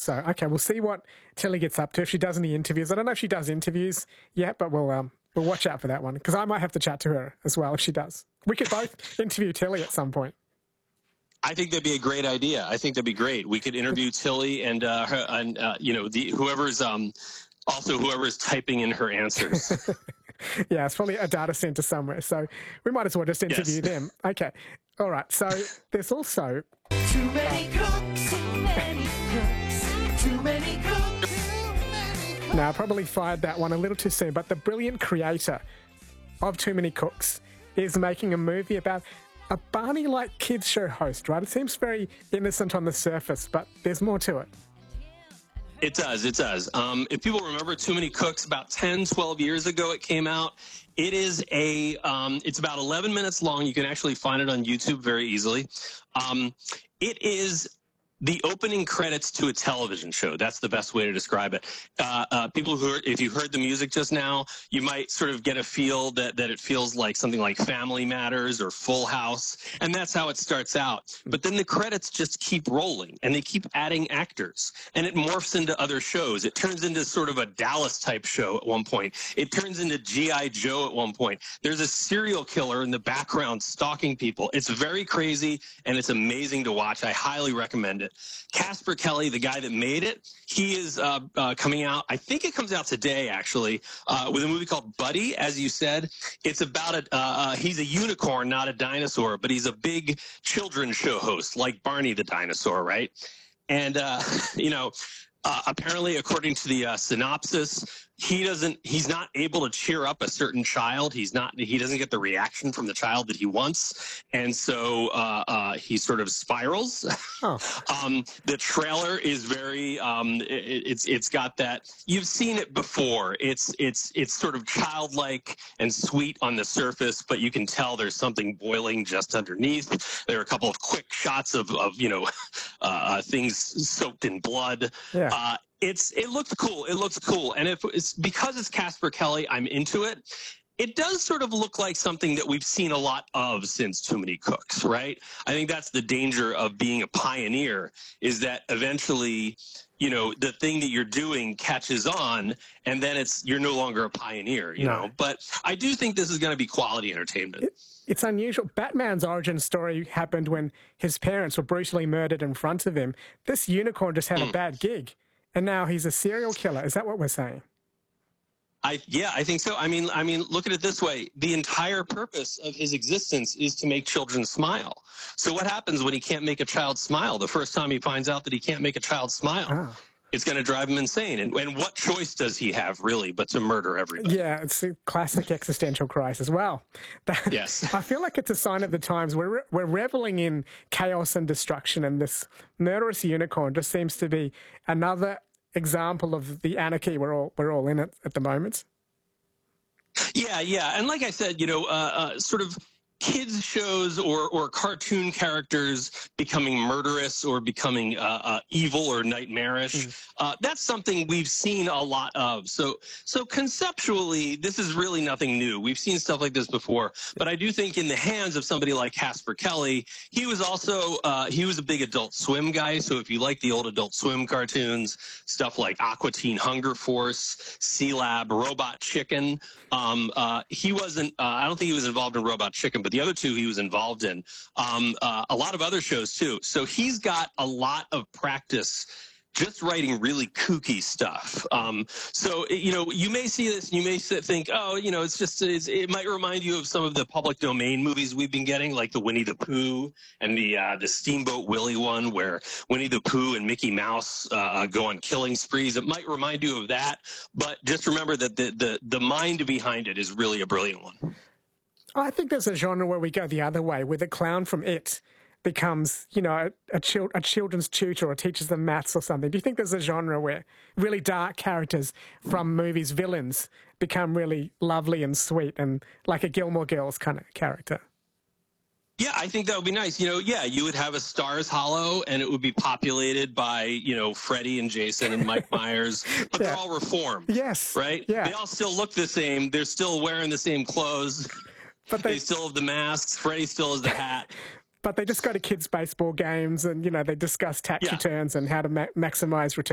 So, okay, we'll see what Tilly gets up to if she does any interviews. I don't know if she does interviews yet, but we'll watch out for that one because I might have to chat to her as well if she does. We could both interview Tilly at some point. I think that'd be a great idea. I think that'd be great. We could interview Tilly and whoever's typing in her answers. Yeah, it's probably a data center somewhere, so we might as well just interview them. Okay, all right. So there's also too many cooks, too many cooks, too many cooks. Now, I probably fired that one a little too soon, but the brilliant creator of Too Many Cooks is making a movie about a Barney-like kids show host, right? It seems very innocent on the surface, but there's more to it. It does. If people remember Too Many Cooks, about 10, 12 years ago it came out. It is it's about 11 minutes long. You can actually find it on YouTube very easily. It is the opening credits to a television show. That's the best way to describe it. People if you heard the music just now, you might sort of get a feel that it feels like something like Family Matters or Full House, and that's how it starts out. But then the credits just keep rolling, and they keep adding actors, and it morphs into other shows. It turns into sort of a Dallas-type show at one point. It turns into G.I. Joe at one point. There's a serial killer in the background stalking people. It's very crazy, and it's amazing to watch. I highly recommend it. Casper Kelly, the guy that made it, he is coming out, I think it comes out today, actually, with a movie called Buddy, as you said. It's about he's a unicorn, not a dinosaur, but he's a big children's show host, like Barney the dinosaur, right? And, apparently, according to the synopsis, he's not able to cheer up a certain child. He doesn't get the reaction from the child that he wants. And so he sort of spirals. Oh. The trailer is very, it's got that, you've seen it before. It's sort of childlike and sweet on the surface, but you can tell there's something boiling just underneath. There are a couple of quick shots of things soaked in blood. Yeah. It looks cool. It looks cool. And if it's because it's Casper Kelly, I'm into it. It does sort of look like something that we've seen a lot of since Too Many Cooks, right? I think that's the danger of being a pioneer, is that eventually, the thing that you're doing catches on, and then you're no longer a pioneer, you know? But I do think this is going to be quality entertainment. It's unusual. Batman's origin story happened when his parents were brutally murdered in front of him. This unicorn just had a bad gig. And now he's a serial killer. Is that what we're saying? I think so. I mean, look at it this way. The entire purpose of his existence is to make children smile. So what happens when he can't make a child smile? The first time he finds out that he can't make a child smile, it's going to drive him insane. And what choice does he have, really, but to murder everybody? Yeah, it's a classic existential crisis. Well, yes. I feel like it's a sign of the times. We're reveling in chaos and destruction, and this murderous unicorn just seems to be another example of the anarchy we're all in at the moment. Yeah. And like I said, sort of kids shows or cartoon characters becoming murderous or becoming evil or nightmarish. That's something we've seen a lot of. So conceptually, this is really nothing new. We've seen stuff like this before. But I do think in the hands of somebody like Casper Kelly, he was also he was a big Adult Swim guy. So if you like the old Adult Swim cartoons, stuff like Aqua Teen Hunger Force, C-Lab, Robot Chicken, he wasn't. I don't think he was involved in Robot Chicken, but the other two he was involved in. A lot of other shows too. So he's got a lot of practice just writing really kooky stuff. So, you may see this and you may think, it might remind you of some of the public domain movies we've been getting, like the Winnie the Pooh and the Steamboat Willie one, where Winnie the Pooh and Mickey Mouse go on killing sprees. It might remind you of that, but just remember that the mind behind it is really a brilliant one. I think there's a genre where we go the other way, where the clown from It becomes, a children's tutor or teaches them maths or something. Do you think there's a genre where really dark characters from movies, villains, become really lovely and sweet and like a Gilmore Girls kind of character? Yeah, I think that would be nice. You would have a Stars Hollow, and it would be populated by, Freddy and Jason and Mike Myers, but they're all reformed. Yes. Right? Yeah. They all still look the same. They're still wearing the same clothes. But they still have the masks. Freddy still has the hat. But they just go to kids' baseball games and, they discuss tax returns and how to maximize returns.